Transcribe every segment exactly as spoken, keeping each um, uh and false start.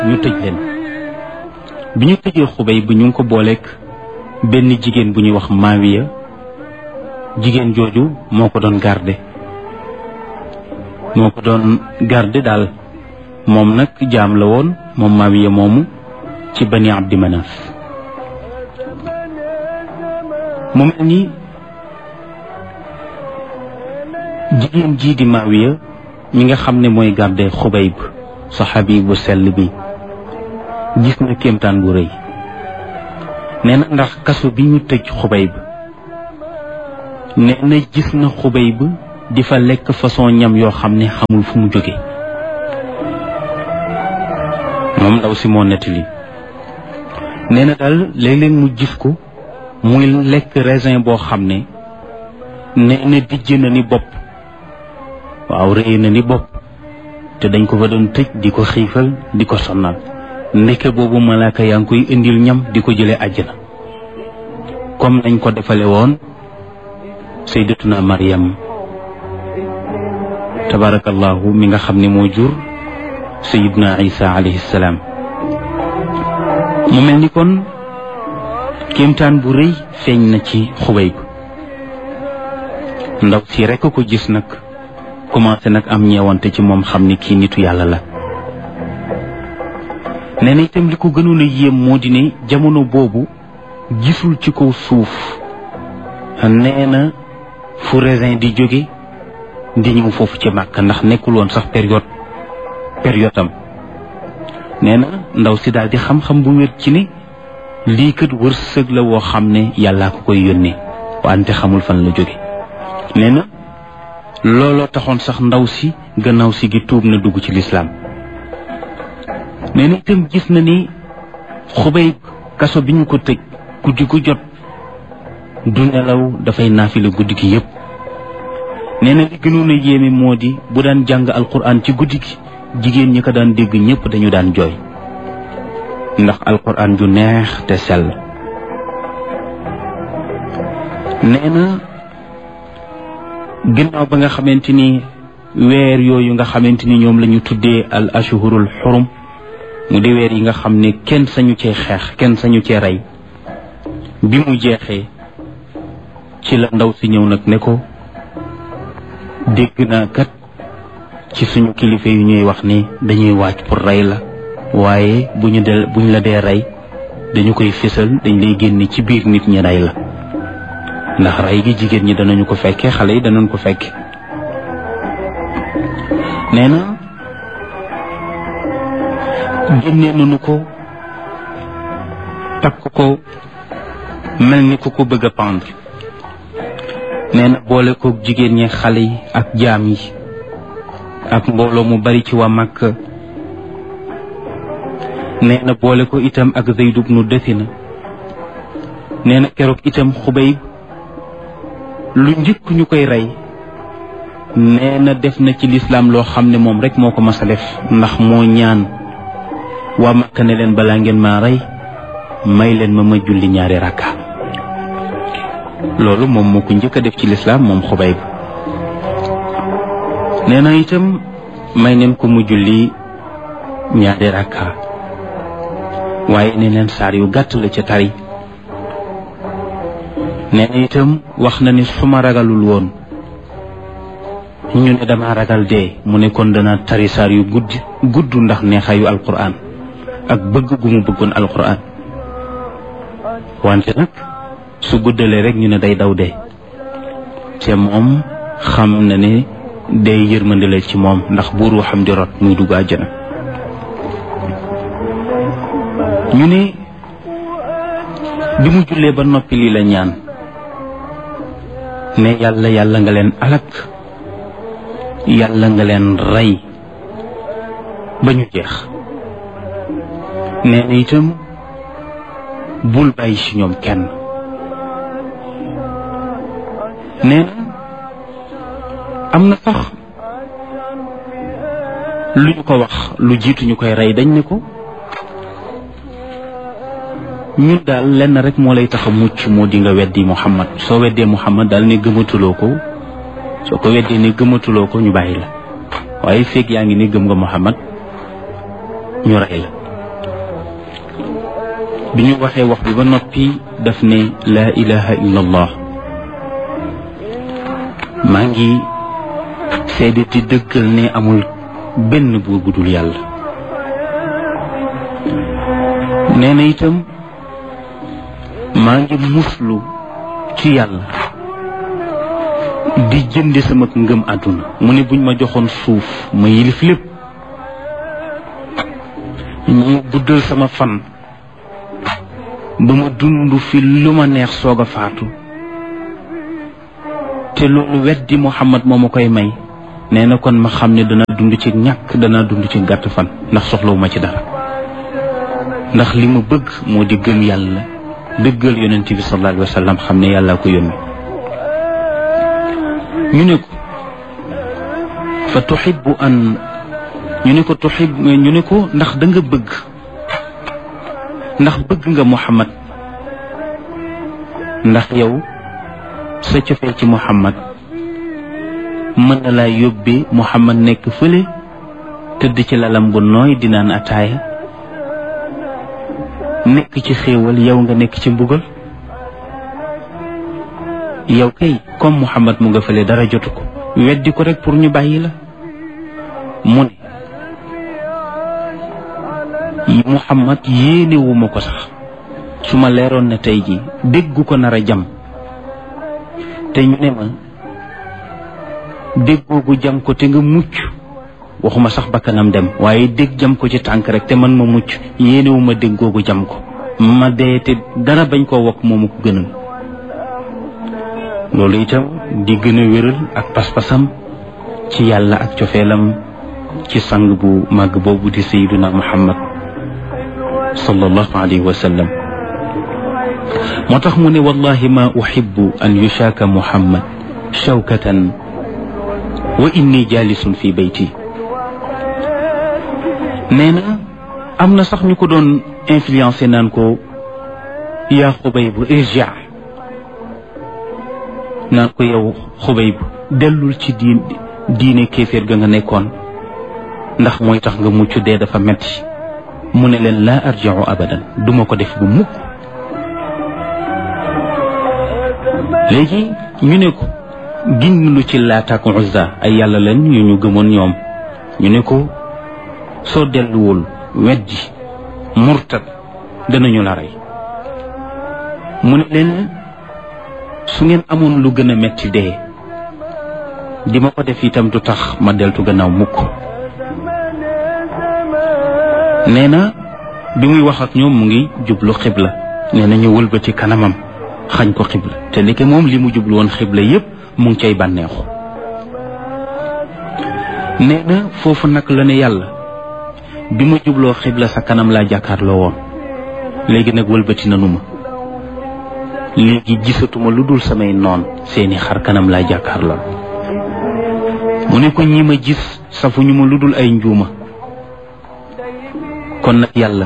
ñu tëj leen bi ñu tëjee Xubay bi ñu ngi ko booleeg benn jigéen bu ñuy wax Maawiya jigéen jooju moo ko doon garde moo ko doon garde daal moom nag jaam la woon moom Maawiya moomu ci Bani Abdi Manaf mu mel ni jigéen jii di Maawiya mi nga xam ne mooy garde Xubayb saxaabi bu sell bi gis na kéemtaan bu rëy nee na ndax kaso bi ñu tëj Xubayb nee na gis na Xubayb di fa lekk façon ñam yoo xam ne xamul fu mu jóge moom ndaw si moo nettali nee na daal léeg-léeg mu gis ko muy lekk raisin boo xam ne nee na dijj na ni bopp waaw rëy na ni bopp te dañ ko fa doon tëj di ko xiifal di ko sonnal ndeke boobu malaaka yaa ngi koy indil ñam di ko jëlee àjjana comme nañ ko defale woon sayyidatuna Maryam tabarakallahu mi nga xam ne moo jur sayyidna Isa alayhi salaam mu mel ni kon kéemtaan bu rëy feeñ na ci Xubayb ndaw si rekk ko gis nag commencé nag am ñeewante ci moom xam ni kii nitu yàlla la nee na itam li ko gënoon a yéem moo di ne jamono boobu gisul ci kaw suuf nee na fu raisin di jóge di ñëw foofu ci Màkka ndax nekkul woon sax période période am nee na ndaw si daal di xam-xam bu wér ci ne lii kat wërsëg la woo xam ne yàllaa ko koy yónnee wante xamul fan la jóge nee na looloo taxoon sax ndaw si gannaaw si gi tuub na dugg ci lislaam nee na itam gis na ni Xubayb kaso bi ñu ko tëj guddi gu jot du nelaw dafay naafila guddi gi yépp nee na li gënoon a yéeme moo di bu daan jàng alquran ci guddi gi jigéen ñi ko daan dégg ñépp dañu daan jooy ndax alquran ju neex te sell nee na ginnaaw ba nga xamante ni weer yooyu nga xamante ni ñoom la ñu tuddee al ashhurul xurum mu di weer yi nga xam ne kenn sañu cee xeex kenn sañu cee rey bi mu jeexee ci la ndaw si ñëw nag ne ko dégg naa kat ci suñu kilifa yu ñuy wax ni dañuy waaj pour rey la waaye bu ñu del bu ñu la dee rey dañu koy fésal dañ lay génne ci biir nit ñi rey la ndax rey gi jigéen ñi danañu ko fekke xale yi danañ ko fekke nee na génnee nañu ko takk ko mel ni ku ko bëgg a pendre nee na boole ko jigéen ñi xale yi ak jaam yi ak mbooloo mu bari ci waa Makka nee na boole ko itam ak Zayd ibnu Dathina nee na keroog itam Xubayb lu njëkk ñu koy rey nee na def na ci lislaam loo xam ne moom rek moo ko mas a def ndax moo ñaan waa Makka ne leen balaa ngeen maa rey may leen ma ma julli ñaari rakka loolu moom moo ko njëkk a def ci lislaam moom Xubayb nee na itam may neen ko mu julli ñaari rakka waaye ne leen saar yu gàtt la ca tari nee na itam wax na ni su ma ragalul woon ñu ne dama ragal dee mu ne kon dana tari saar yu gudd gudd ndax neexayu alquran ak bëgg gu mu bëggoon alquran wante nag su guddalee rek ñu ne day daw dee te moom xam na ne day yërmande la ci moom ndax buur waxam di rot muy dugg àjjana ñu ne bi mu jullee ba noppi lii la ñaan ne yàlla yàlla nga leen alak yàlla nga leen rey ba ñu jeex nee na itam bul bàyyi ci ñoom kenn nee na am na sax lu ñu ko wax lu jiitu ñu koy rey dañ ne ko ñun daal lenn rek moo lay tax a mucc moo di nga weddi Muhammad soo weddee Muhammad daal ne gëmatuloo ko soo ko weddee ne gëmatuloo ko ñu bàyyi la waaye feeg yaa ngi ne gëm nga Muhammad ñu rey la bi ñu waxee wax bi ba noppi daf ne laa ilaha illa allah maa ngi seede di dëggal ne amul benn buur bu dul yàlla nee na itam maa ngi muslu ci yàlla di jënde sama ngëm àdduna mu ne buñ ma joxoon suuf ma yilif lépp ñu guddal sama fan ba ma dund fi lu ma neex soog a faatu te loolu weddi Muhammad moo ma koy may nee na kon ma xam ne dana dund ci ñàkk dana dund ci gàtt fan ndax soxlawuma ci dara ndax li ma bëgg moo di gëm yàlla dëggal yonent bi sallallahu alayhi wa sallam xam ne yàlla ko yónni ñu ne ko fa tuhibbu an ñu ne ko tuhib ñu ne ko ndax da nga bëgg ndax bëgg nga Muhammad ndax yow sa cofeel ci Muhammad mën na laa yóbbee Muhammad nekk fële tëdd ci lalam bu nooy di naan ataaya nekk ci xéewal yow nga nekk ci mbugal yow kay comme Muhammad mu nga fële dara jotu ko weddi ko rek pour ñu bàyyi la mu ne Muhammad yéenewuma ko sax su ma leeroon na tey ji déggu ko nar a jam te ñu ne ma déggoogu jam ko te nga mucc waxuma sax bakkanam dem waaye dégg jam ko ci tànk rek te man ma mucc yéenewuma déggoogu jam ko ma dee te dara bañ koo wokk moomu ko gënal loolu itam di gën a wéral ak pas-pasam ci yàlla ak cofeelam ci sang bu màgg boobu di sayyiduna Muhammad sallallahu alayhi wa sallam moo tax mu ne wallahi ma uhibbu an yushaaka Muhammad shawkatan wa inni jalisun fi bayti nee na am na sax ñu ko doon influencé naan ko yaa Xubayb irji naan ko yow Xubayb dellul ci diin diine kéeféer ga nga nekkoon ndax mooy tax nga mucc dee dafa metti mu ne leen laa arji'u abadan duma ko def bu mukk léegi ñu ne ko giñ lu ci Laat ak Uzza ay yàlla leen yu ñu gëmoon ñoom ñu ne ko soo delluwul weddi murtad danañu la rey mu ne leen su ngeen amoon lu gën a metti dee di ma ko def itam du tax ma deltu gannaaw mukk nee na bi muy wax ak ñoom mu ngi jublu xibla nee na ñu wëlbati kanamam xañ ko xibla te ndeke moom li mu jublu woon xibla yépp mu ngi cay bànneexu nee na foofu nag la ne yàlla bi ma jubloo xibla sa kanam laa jàkkaarloo woon léegi nag wëlbati nanu ma léegi gisatuma lu dul samay noon seeni xar kanam laa jàkkaarloo mu ne ko ñi ma gis safuñu ma lu dul ay njuuma kon nag yàlla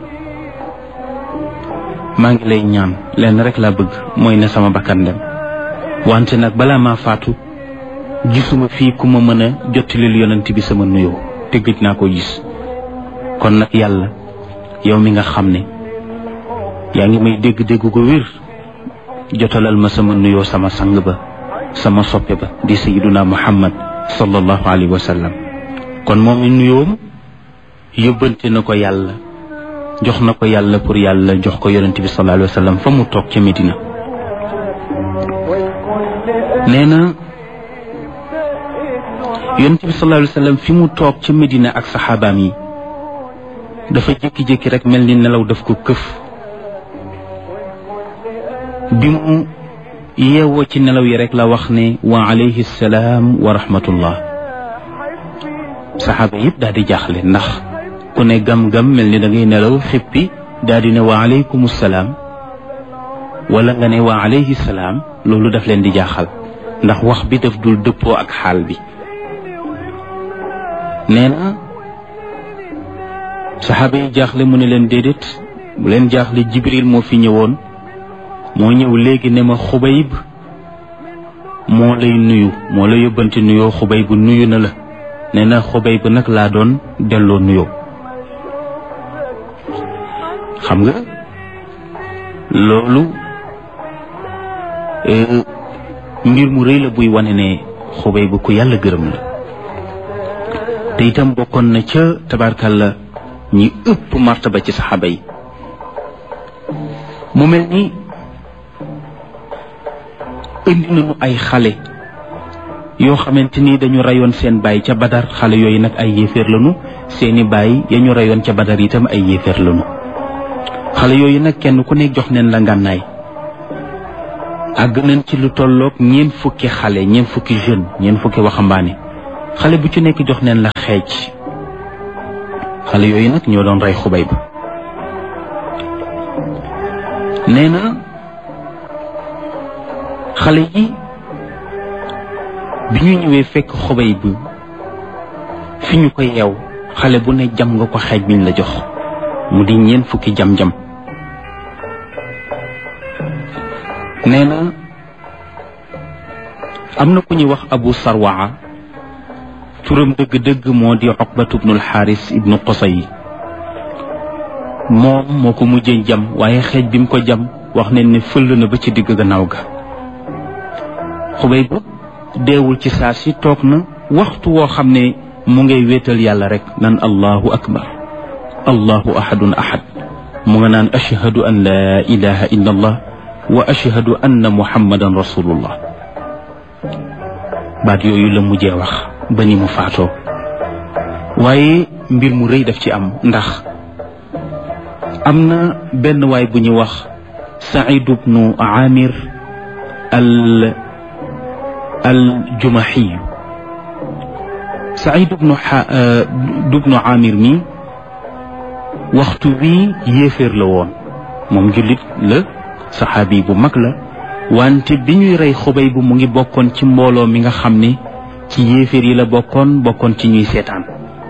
maa ngi lay ñaan lenn rek laa bëgg mooy ne sama bakkan dem wante nag balaa maa faatu gisuma fii ku ma mën a jottalil yonent bi sama nuyoo te gëj naa ko gis kon nag yàlla yow mi nga xam ne yaa ngi may dégg-dégg ko wér jotalal ma sama nuyoo sama sang ba sama soppe ba di sayyiduna Muhammad sallallahu alayhi wa sallam kon moom mi nuyoom yóbbante na ko yàlla jox na ko yàlla pour yàlla jox ko yonent bi sallallahu alayhi wa sallam fa mu toog ca Medina nee na yonent bi sallallahu alayhi wa sallam fi mu toog ca Medina ak saxaabaam yi dafa jékki-jékki rek mel ni nelaw daf ko këf bi mu yeewoo ci nelaw yi rek la wax ne wa alayhi salaam wa rahmatullah saxaaba yëpp daal di jaaxle ndax ku ne gam-gam mel ni da ngay nelaw xippi daal di ne wa alaykum salaam wala nga ne wa alayhi salaam loolu daf leen di jaaxal ndax wax bi daf dul dëppoo ak xaal bi nee na saxaaba yi jaaxle mu ne leen déedéet bu leen jaaxle Jibril moo fi ñëwoon moo ñëw léegi ne ma Xubayb moo lay nuyu moo la yóbbante nuyoo Xubayb nuyu na la nee na Xubayb nag laa doon delloo nuyoo xam nga loolu mbir mu rëy la buy wane ne Xubayb ku yàlla gërëm la te itam bokkoon na ca tabarkalla ñi ëpp martaba ci saxaaba yi. mu mel ni indi nañu ay xale yoo xamante ni dañu rayoon seen baay ca Badar, xale yooyu nag ay yéeféer lañu, seeni baay ya ñu rayoon ca Badar itam ay yéeféer lañu. xale yooyu nag kenn ku nekk jox neen la ngànnaay, àgg nañ ci lu tolloog ñeent fukki xale ñeent fukki jeune ñeent fukki waxambaane, xale bu ci nekk jox neen la xeej. xale yooyu nag ñoo doon rey Xubayb. nee na xale yi bi ñu ñëwee fekk Xubayb fi ñu ko yeew, xale bu ne jam nga ko xeej biñ la jox, mu di ñeent fukki jam-jam. nee na am na ku ñuy wax Abu Sarwaa, turam dëgg-dëgg moo di Uqbatu ibnul Xaaris ibnu Qusay. moom moo ko mujjee jam, waaye xeej bi mu ko jam wax nañ ne fëll na ba ci digg gannaaw ga. Xubayb deewul ci saa si, toog na waxtu woo xam ne mu ngay wéetal yàlla rek naan allahu akbar, allahu ahadun ahad. mu nga naan ashhadu an laa ilaha illa allah wa ashhadu anna muhammadan rasulullah. baat yooyu la mujjee wax ba ni mu faatoo. waaye mbir mu rëy daf ci am, ndax am na benn waay bu ñu wax Saïd ibnu Amir al al Jumahi. Saïd ibnu ibnu Amir mi waxtu wi yéeféer la woon, moom jullit la, saxaabi bu mag la, wante bi ñuy rey Xubayb bu mu ngi bokkoon ci mbooloo mi nga xam ne ci yéeféer yi la bokkoon bokkoon ci ñuy seetaan.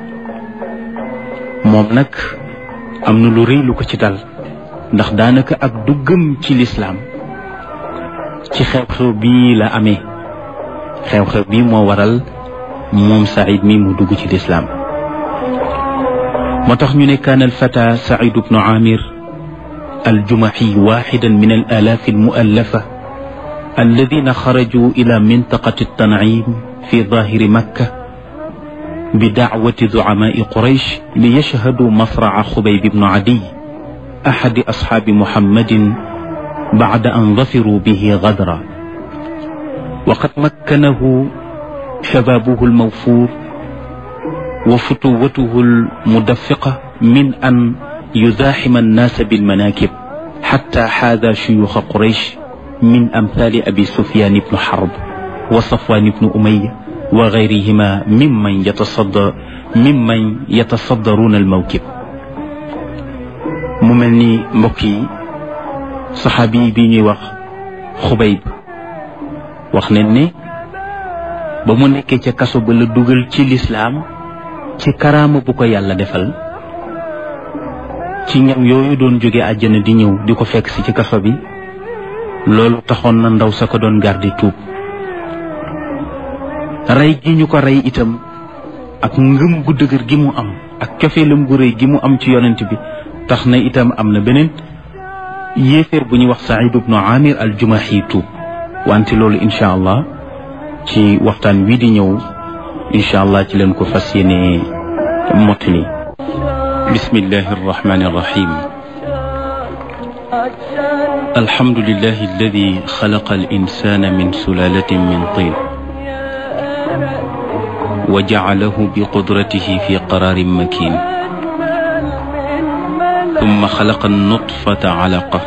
moom nag am na lu rëy lu ko ci dal, ndax daanaka ak duggam ci lislaam ci xew-xew bii la amee. xew-xew bii moo waral moom Saïd mi mu dugg ci lislaam. moo tax ñu ne kaana alfata Saïd ibnu Amir aljumahi waxidan min al alaaf almuallafa alladina xaraju ila mintaqati altancim fi dahiri makka بدعوة زعماء قريش ليشهدوا مصرع خبيب بن عدي أحد أصحاب محمد بعد أن ظفروا به غدرا، وقد مكنه شبابه الموفور وفتوته المدفقة من أن يزاحم الناس بالمناكب حتى حاذى شيوخ قريش من أمثال أبي سفيان بن حرب وصفوان بن أمية وغيرهما ممن يتصدر ممن يتصدرون الموكب. mu mel ni mbokk yi saxaabi bi ñuy wax Xubayb wax nañ ne ba mu nekkee ca kaso ba la dugal ci lislaam ci karaama bu ko yàlla defal, ci ñam yooyu doon jóge àjjana di ñëw di ko fekk si ci kaso bi. loolu taxoon na ndaw sa ko doon garde tuub. rey gi ñu ko rey itam ak ngëm gu dëgër gi mu am ak cofeelam gu rëy gi mu am ci yonent bi tax na itam am na beneen yéeféer bu ñuy wax Saïd ibnu Amir al-Jumahi tuub. wante loolu incha allah ci waxtaan wi di ñëw incha allah ci leen ko fas yéene mottali. bismillahi arrahmani arrahim. alhamdulillahi alladi xalaqa al insana min sulalatin min tin وجعله بقدرته في قرار مكين ثم خلق النطفة علقة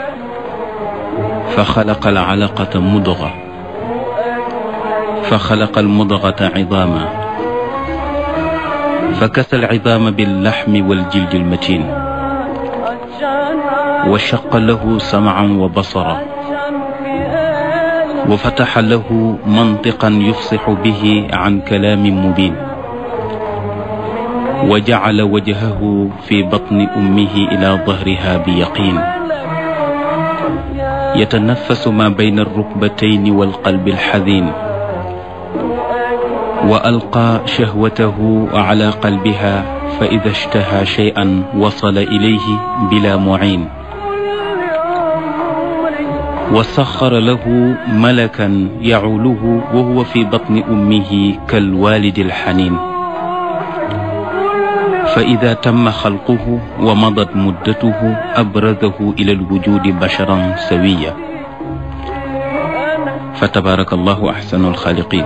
فخلق العلقة مضغة فخلق المضغة عظاما فكسى العظام باللحم والجلد المتين وشق له سمعا وبصرا وفتح له منطقا يفصح به عن كلام مبين وجعل وجهه في بطن أمه إلى ظهرها بيقين يتنفس ما بين الركبتين والقلب الحزين وألقى شهوته على قلبها فإذا اشتهى شيئا وصل إليه بلا معين وسخر له ملكا يعوله وهو في بطن أمه كالوالد الحنين فإذا تم خلقه ومضت مدته أبرزه إلى الوجود بشرا سويا فتبارك الله أحسن الخالقين.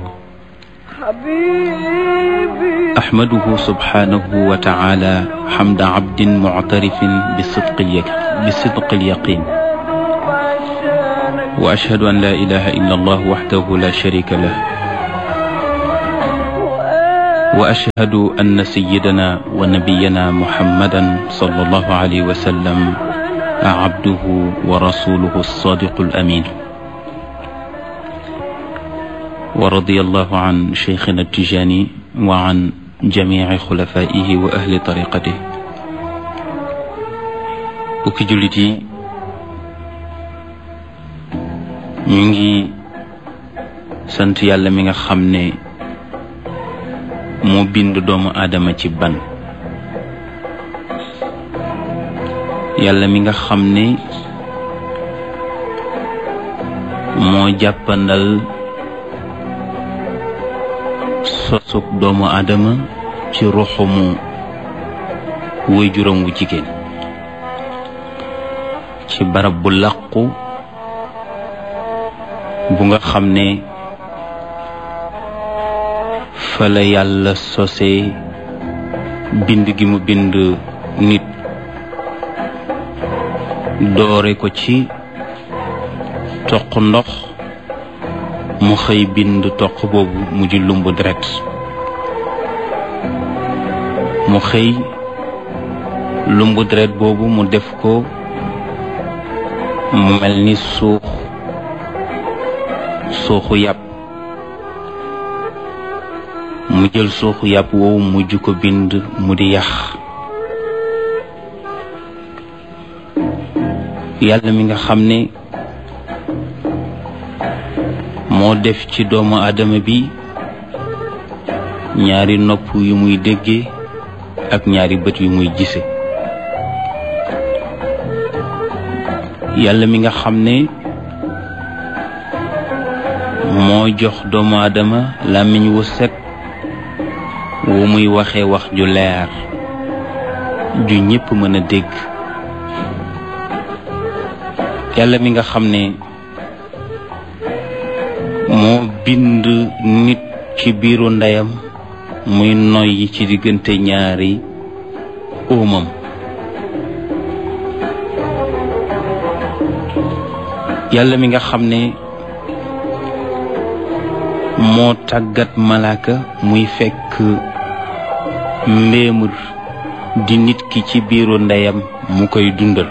أحمده سبحانه وتعالى حمد عبد معترف بصدق بصدق اليقين وأشهد أن لا إله إلا الله وحده لا شريك له وأشهد أن سيدنا ونبينا محمدا صلى الله عليه وسلم عبده ورسوله الصادق الأمين. ورضي الله عن شيخنا التجاني وعن جميع خلفائه وأهل طريقته. bokki jullit yi ñu ngi sant yàlla mi nga xam ne moo bind doomu aadama ci ban, yàlla mi nga xam ne moo jàppandal sosug doomu aadama ci ruxumu way juróom wu jigéen ci barab bu làqu bu nga xam ne fa la yàlla sose bind gi mu bind nit doore ko ci toq ndox mu xëy bind toq boobu mu ji lumbu deret mu xëy lumbu deret boobu mu def ko mu mel ni suux suuxu yàpp mu jël suuxu yàpp woowu mujj ko bind mu di yax. yàlla mi nga xam ne moo def ci doomu aadama bi ñaari nopp yu muy déggee ak ñaari bët yu muy gise, yàlla mi nga xam ne moo jox doomu aadama làmmiñ wu set wu muy waxee wax ju leer ju ñépp mën a dégg, yàlla mi nga xam ne moo bind nit ci biiru ndeyam muy noyyi ci diggante ñaari óomam, yàlla mi nga xam ne moo tàggat malaaka muy fekk mbéemur di nit ki ci biiru ndeyam mu koy dundal,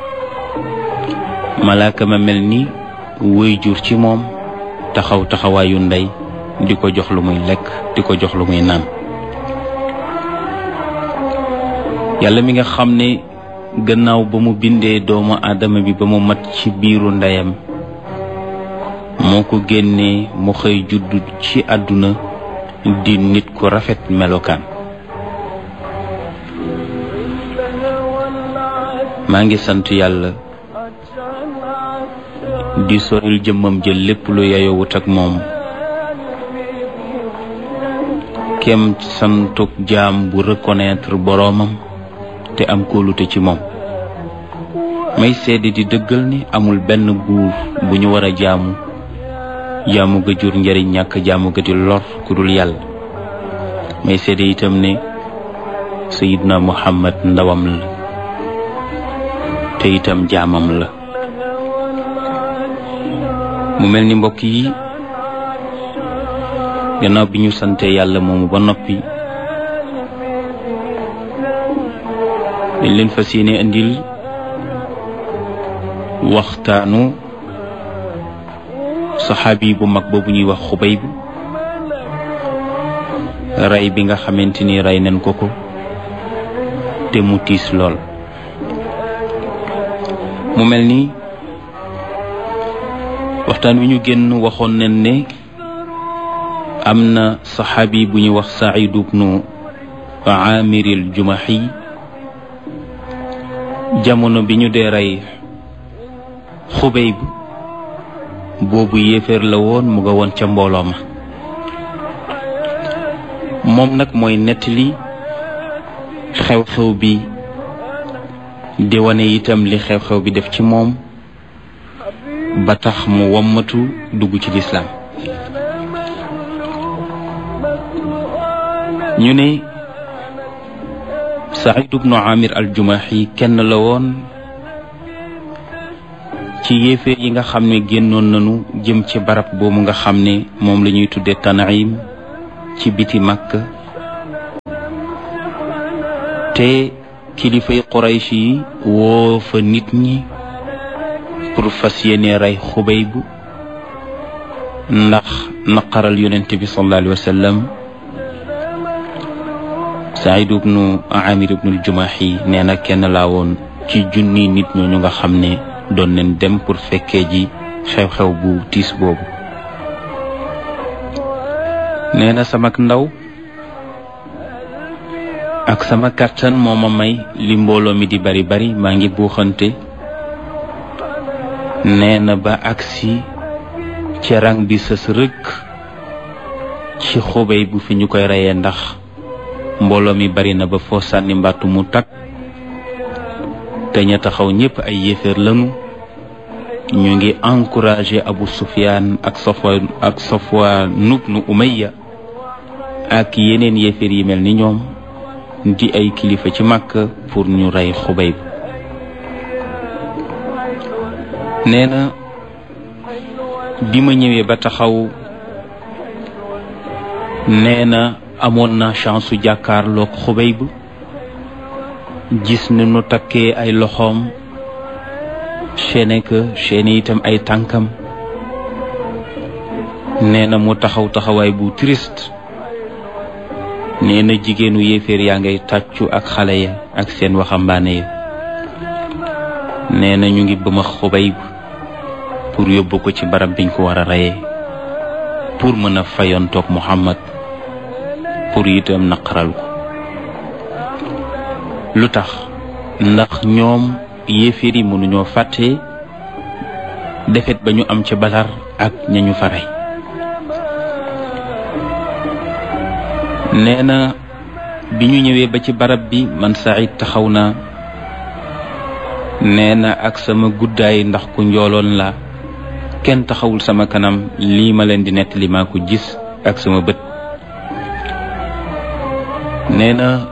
malaaka ma mel ni wëy jur ci moom taxaw taxawaayu ndey di ko jox lu muy lekk di ko jox lu muy naan. yàlla mi nga xam ne gannaaw ba mu bindee doomu aadama bi ba mu mat ci biiru ndeyam moo ko génnee mu xëy juddu ci àdduna di nit ku rafet melokaan. maa ngi sant yàlla di soril jëmmam jël lépp lu yayowut ak moom kem santuk jaam bu reconnaître boroomam te am kóolute ci moom. may seede di dëggal ni amul benn buur bu ñu war a jaamu jaamu ga jur njariñ ñàkk jaamu ga di lor ku dul yàlla. may seede itam ne sayidna muhammad ndawam la te itam jaamam la. mu mel ni mbokk yi gannaaw bi ñu sante yàlla moomu ba noppi dañ leen fas yéene andil waxtaanu saxaabi bu mag boobu ñuy wax Xubayb rey bi nga xamante ni rey nañ ko ko te mu tiis lool. mu mel ni waxtaan wi ñu génn waxoon nañ ne am na saxaabi bu ñuy wax Saïd ibnu Aamir al-Jumahi jamono bi ñu dee rey Xubayb boobu yéeféer la woon mu nga woon ca mbooloo ma moom nag mooy nettali xew-xew bi di wane itam li xew-xew bi def ci moom ba tax mu wammatu dugg ci lislaam ñu ne Saïd ibnu Amir al-Jumahi kenn la woon ci yéeféer yi nga xam ne génnoon nañu jëm ci barab boobu nga xam ne moom la ñuy tudde Tan'im ci biti Makka te kilifay Quraysh yi woo fa nit ñi pour fas yéene rey Xubayb ndax naqaral yonent bi sallallahu alayhi wa sallam. Saïd ibnu Amir ibnu al-Jumahi nee na kenn laa woon ci junni nit ñooñu nga xam ne doon nañ dem pour fekkee ji xew-xew bu tiis boobu. nee na sama ndaw ak sama kàttan moo ma may li mbooloo mi di bari bari maa ngi buuxante nee na ba agsi ci rang bi sës rëkk ci Xubayb bu fi ñu koy reyee ndax mbooloo mi bari na ba foo sànni mbàttu mu takk te ña taxaw ñépp ay yéeféer lañu ñu ngi encouragé Abu Sufyaan ak Safwaan ak Safwaan ibnu Umayya ak yeneen yéeféer yi mel ni ñoom di ay kilifa ci Makka pour ñu rey Xubayb. nee na bi ma ñëwee ba taxaw nee na amoon na chance su jàkkaarloog Xubayb gis ni nu takkee ay loxoom chaîne que chaîne itam ay tànkam nee na mu taxaw taxawaay bu triste nee na jigéenu yéeféer yaa ngay tàccu ak xale ya ak seen waxambaane ya nee na ñu ngi bëma Xubayb pour yóbbu ko ci barab biñ ko war a reyee pour mën a fayontoog Muhammad pour itam naqaral ko lu tax ndax ñoom yéeféer yi mënuñoo fàtte defet ba ñu am ca Badar ak ñañu fa rey. nee na bi ñu ñëwee ba ci barab bi man Saïd taxaw naa nee na ak sama guddaay ndax ku njooloon la kenn taxawul sama kanam lii ma leen di nettali maa ko gis ak sama bët. nee na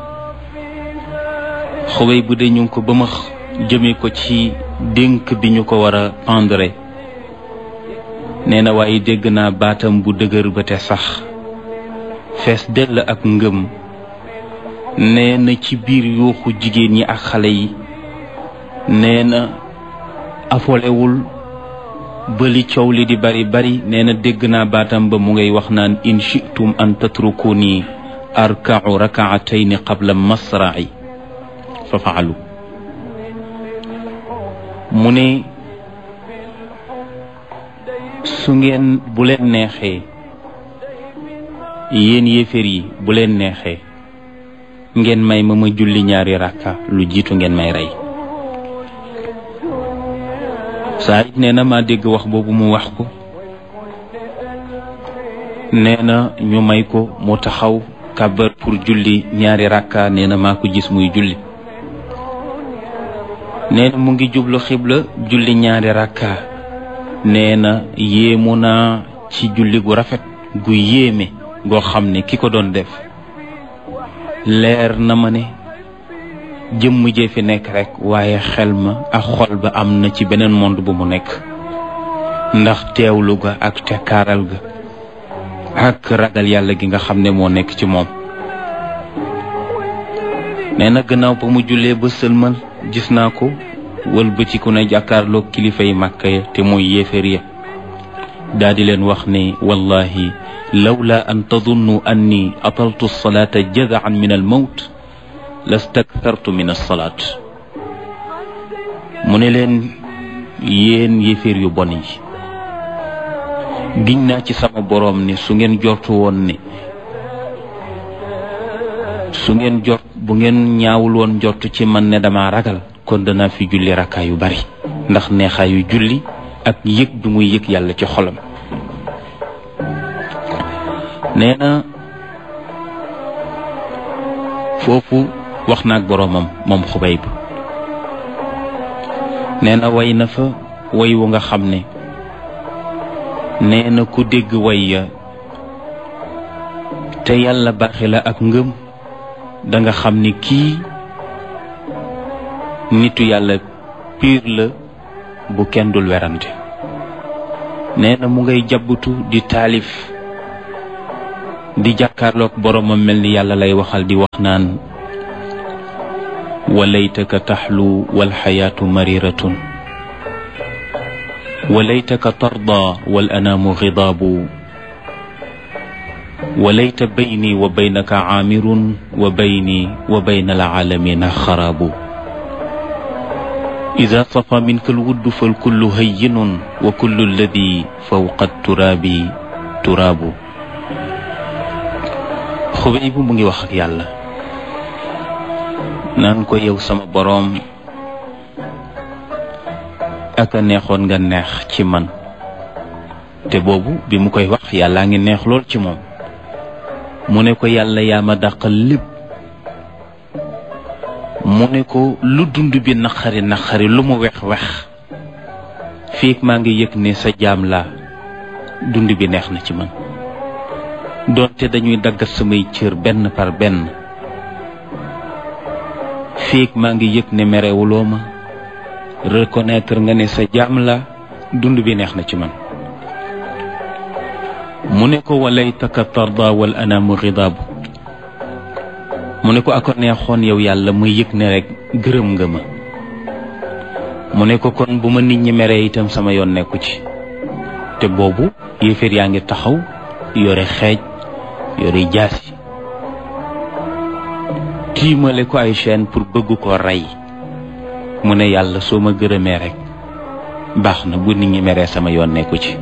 Xubayb bu dee ñu ngi ko bëmax jëmee ko ci dénk bi ñu ko war a pendre nee na waaye dégg naa baatam bu dëgër ba te sax fees dell ak ngëm nee na ci biir yuuxu jigéen ñi ak xale yi nee na afolewul ba li coow li di bari bari nee na dégg naa baatam ba mu ngay wax naan in shi'tum an tatrukuni arka'u rak'atayn qabla masra'i fa fa'alu mu ne su ngeen bu leen neexee yéen yéeféer yi bu leen neexee ngeen may ma ma julli ñaari rakka lu jiitu ngeen may rey. Saïd nee na maa dégg wax boobu mu wax ko nee na ñu may ko mu taxaw kàbbar pour julli ñaari rakka nee na maa ko gis muy julli nee na mu ngi jublu xibla julli ñaari rakka nee na yéemu naa ci julli gu rafet gu yéeme goo xam ne ki ko doon def leer na ma ne jëmm jee fi nekk rek waaye xel ma ak xol ba am na ci beneen monde bu mu nekk ndax teewlu ga ak tekkaaral ga ak ragal yàlla gi nga xam ne moo nekk ci moom. nee na gannaaw ba mu jullee ba sëlmal gis naa ko wëlbatiku na jàkkaarloog kilifa yi Màkka ya te mooy yéeféer ya daa di leen wax ne wallahi lawla an tadunnu anni ataltu alsalata jazaan min almawt lastaktartu min alsalaat mu ne leen yéen yéeféer yu bon yi giñ naa ci sama boroom ne su ngeen jortu woon ne su ngeen jort bu ngeen ñaawul woon jortu ci man ne dama ragal kon danaa fi julli rakkaa yu bari ndax neexaayu julli ak yëg bi muy yëg yàlla ci xolam. nee na foofu wax na ak boroomam moom Xubayb. nee na way na fa way wu nga xam ne nee na ku dégg way ya te yàlla baaxe la ak ngëm danga xam ni kii nitu yàlla piir la bu kenn dul werante. nee na mu ngay jabbutu di taalif di jàkkaarloog boroomam mel ni yàlla lay waxal di wax naan walaytaka taxlu walxayaatu mariratun walaytaka tarda wal anaamu gidaabu walayta bayni wa baynaka caamirun wa bayni wa bayna alcaalamina xaraabu ida safa minka alwuddu falkullu hayyinun wa kullu alladi fawqa turaabi turaabu. Xubayb mu ngi wax ak yàlla naan ko yow sama boroom aka neexoon nga neex ci man. te boobu bi mu koy wax yàllaa ngi neex lool ci moom. mu ne ko yàlla yaa ma dàqal lépp. mu ne ko lu dund bi naqari naqari lu mu wex wex fiig maa ngi yëg ne sa jaam laa dund bi neex na ci man. doonte dañuy daggat samay cër benn par benn fiig maa ngi yëg ne merewuloo ma reconnaître nga ne sa jaam la dund bi neex na ci man. mu ne ko walaytaka tarda wal anaamu ghidaabu. mu ne ko ako neexoon yow yàlla muy yëg ne rek gërëm nga ma. mu ne ko kon bu ma nit ñi meree itam sama yoon nekku ci. te boobu yéeféer yaa ngi taxaw yore xeej yore jaasi tiimale ko ay chaîne pour bëgg ko rey. mu ne yàlla soo ma gërëmee rek baax na bu nit ñi meree sama yoon nekku ci.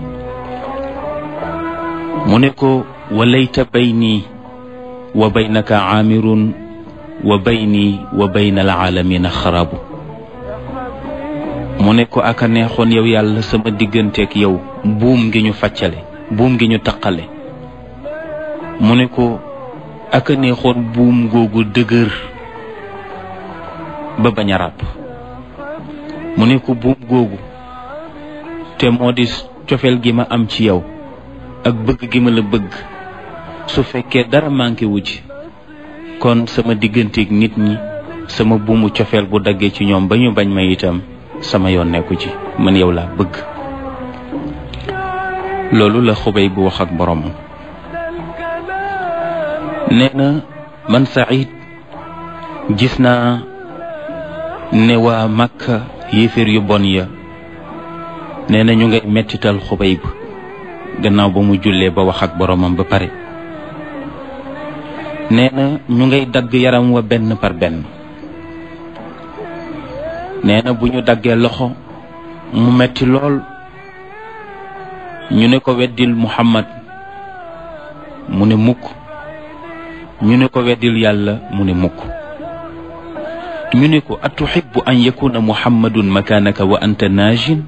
mu ne ko walayta bayni wa baynaka aamirun wa bayni wa bayna alaalamina xarabu. mu ne ko aka neexoon yow yàlla sama digganteeg yow buum ngi ñu faccale buum ngi ñu taqale. mu ne ko aka neexoon buum googu dëgër ba bañ a ràpp. mu ne ko buum googu te moo di cofeel gi ma am ci yow ak bëgg gi ma la bëgg su fekkee dara manqué wu ci kon sama digganteeg nit ñi sama buumu cofeel bu daggee ci ñoom ba ñu bañ ma itam sama yoon nekku ci man yow laa bëgg. loolu la Xubayb bu wax ak boroomam. nee na man Saïd gis naa ne waa Makka yéeféer yu bon ya nee na ñu ngay mettital Xubayb gannaaw ba mu jullee ba wax ak boroomam ba pare. nee na ñu ngay dagg yaram wa benn par benn. nee na bu ñu daggee loxo mu metti lool. ñu ne ko weddil Muhammad mu ne mukk. ñu ne ko weddil yàlla mu ne mukk. ñu ne ko atuhibbu an yakuna Muhammadun makaanaka wa anta naajin.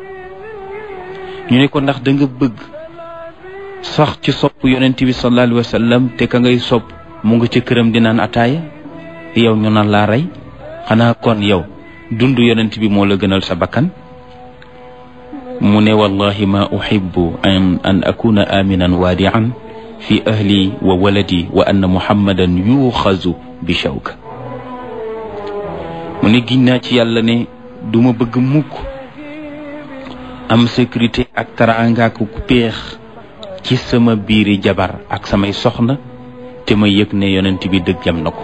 ñu ne ko ndax da nga bëgg sax ci sopp yonent bi sallallahu alayhi wa sallam te ka ngay sopp mu nga ci këram di naan ataaya yow ñu naan laa rey. xanaa kon yow dund yonent bi moo la gënal sa bakkan. mu ne wallahi ma uhibbu an an akuna aminan waadian fi ahli wa waladi wa anna muhammadan yuxazu bi shawka. mu ne giñ naa ci yàlla ne duma bëgg mukk am sécurité ak taraanga ak ku péex ci sama biiri jabar ak samay soxna te ma yëg ne yonent bi dëgg jam na ko.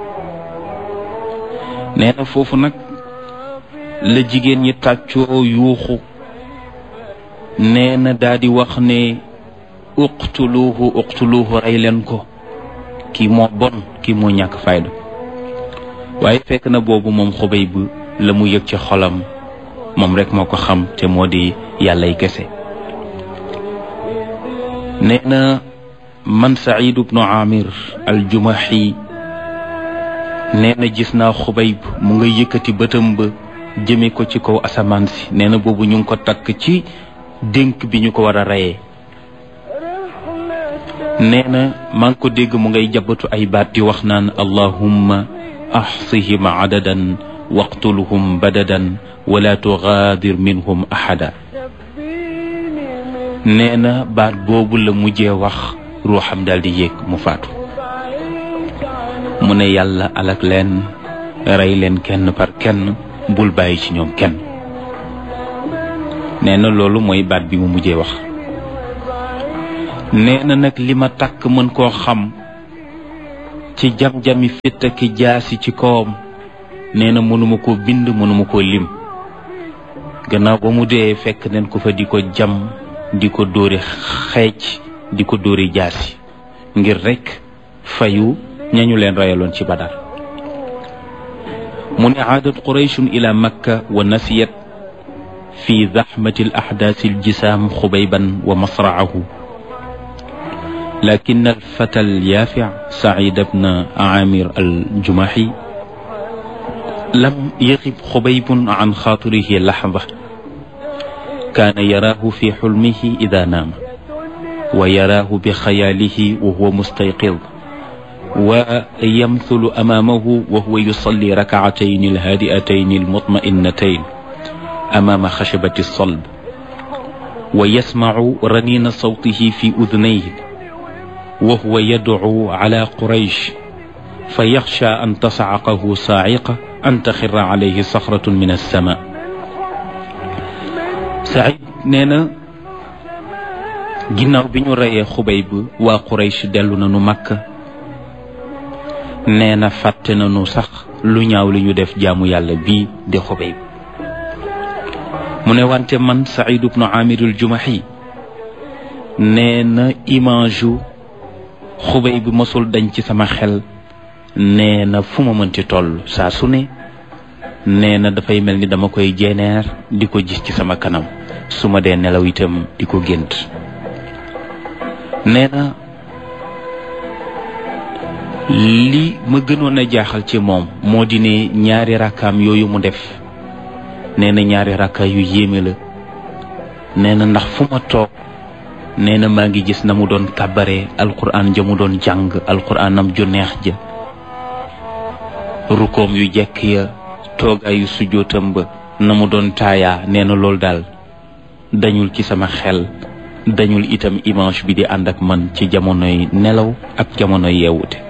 nee na foofu nag la jigéen ñi tàccoo yuuxu. nee na daa di wax ne uqtuluuhu uqtuluuhu rey leen ko kii moo bon kii moo ñàkk fayda. waaye fekk na boobu moom Xubayb la mu yëg ci xolam moom rek moo ko xam te moo di yàllay kese. nee na man Saïd ibnu Amir al-Jumahi nee na gis naa Xubayb mu nga yëkkati bëtam ba jëme ko ci kaw asamaan si nee na boobu ñu ngi ko takk ci dénk bi ñu ko war a reyee nee na maa ngi ko dégg mu ngay jabatu ay baat di wax naan allahumma axsihim adadan waqtulhum badadan wala tugaadir minhum ahada nee na baat boobu la mujjee wax ruuxam daal di yéeg mu faatu mu ne yàlla alak leen rey leen kenn par kenn bul bàyyi ci ñoom kenn nee na loolu mooy baat bi mu mujjee wax nee na nag li ma takk mën koo xam ci jam-jami fitt ak jaasi ci kawam nee na mënuma koo bind mënuma koo lim gannaaw ba mu dee fekk neen ko fa di ko jam di ko dóori xeec di ko dóori jaasi ngir rekk fayu ñañu leen rayaloon ci Badar mu ne aadat qurayshun ila makka wa nasiyat fi zaxmati al ahdaasi al jisaam xubayban wa masraahu lakin al fata al yaafi said bna amir al jumahi lam yaxib xubaybun an xaatirihi laxda kaana yaraahu fi xulmihi ida naama wa yaraahu bi xayaalihi wa huwa mustayqid wa yamthulu amaamahu wa huwa yusalli rakcatayni alhaadi'atayni almutma'innatayn amaama xashabati alsalb wa yasmacu raniina sawtihi fi udnayhi wa huwa yadcu cala quraysh fa yaxsha an tascaqahu saaciqa an taxirra calayhi saxratun min alsama Saïd nee na ginnaaw bi ñu reyee Xubayb waa Quraysh dellu nañu Makka nee na fàtte nañu sax lu ñaaw li ñu def jaamu yàlla bii di Xubayb mu ne wante man Saïd ibnu Amir al-Jumahi nee na image yu Xubayb mosul dañ ci sama xel nee na fu ma mënti toll saa su ne nee na dafay mel ni dama koy jeeneer di ko gis ci sama kanam su ma dee nelaw itam di ko gént nee na li ma gënoon a jaaxal ci moom moo di ne ñaari rakkaam yooyu mu def nee na ñaari rakka yu yéeme la nee na ndax fu ma toog nee na maa ngi gis na mu doon kàbbaree alquran ja mu doon jàng alquranam ju neex ja rukoom yu jekk ya toogaayu sujjóotam ba na mu doon taayaa nee na loolu daal dañul ci sama xel dañul itam image bi di ànd ak man ci jamonoy nelaw ak jamonoy yeewute